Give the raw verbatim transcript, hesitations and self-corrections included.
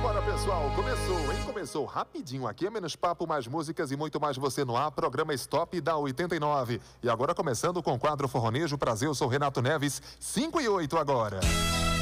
Bora, pessoal, começou, hein? Começou rapidinho aqui, é menos papo, mais músicas e muito mais você no ar. Programa Stop da oitenta e nove. E agora começando com o quadro Forronejo Prazer, eu sou Renato Neves, cinco e oito agora.